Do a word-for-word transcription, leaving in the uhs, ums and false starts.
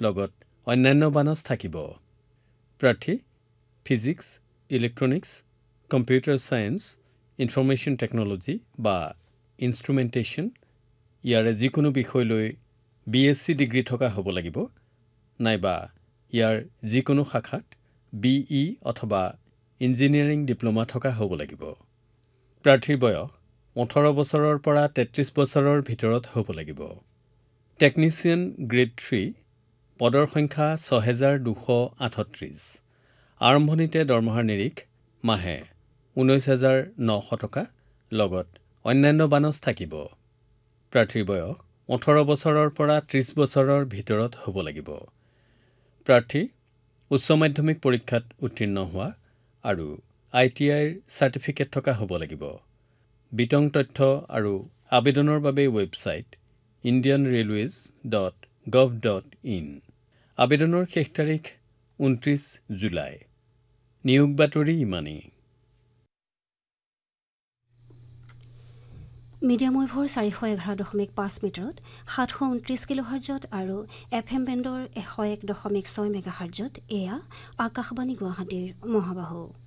লগত অন্যান্য বানচ থাকিব প্ৰাৰ্থী physics electronics computer science information technology বা ইনষ্ট্ৰুমেণ্টেশ্যন ইয়াৰে যিকোনো বিষয় লৈ বি এছ চি ডিগ্ৰী থকা হ'ব লাগিব নাইবা ইয়াৰ যিকোনো শাখাত বি ই অথবা ইঞ্জিনিয়াৰিং ডিপ্ল'মা থকা হ'ব লাগিব প্ৰাৰ্থীৰ বয়স ওঠৰ বছৰৰ পৰা তেত্ৰিছ বছৰৰ ভিতৰত হ'ব লাগিব টেকনিচিয়ান গ্ৰেড থ্ৰী পদৰ সংখ্যা ছয় হাজাৰ দুশ আঠত্ৰিছ আৰম্ভণিতে দৰমহাৰ নিৰিখ মাহে ঊনৈছ হাজাৰ নশ টকা লগত অন্যান্য বানচ থাকিব প্ৰাৰ্থীৰ বয়স ওঠৰ বছৰৰ পৰা ত্ৰিছ বছৰৰ ভিতৰত হ'ব লাগিব প্ৰাৰ্থী উচ্চ মাধ্যমিক পৰীক্ষাত উত্তীৰ্ণ হোৱা আৰু আই টি আইৰ চাৰ্টিফিকেট থকা হ'ব লাগিব বিতং তথ্য আৰু আবেদনৰ বাবে website Indian railways dot gov dot in আবেদনৰ শেষ তাৰিখ ঊনত্ৰিছ জুলাই নিয়োগ বাতৰি ইমানেই মিডিয়াম ৱেভৰ চাৰিশ এঘাৰ দশমিক পাঁচ মিটাৰত সাতশ ঊনত্ৰিছ কিলোহাৰ্জত আৰু এফ এম বেণ্ডৰ এশ এক দশমিক ছয় মেগাহাৰ্জত এয়া আকাশবাণী গুৱাহাটীৰ মহাবাহু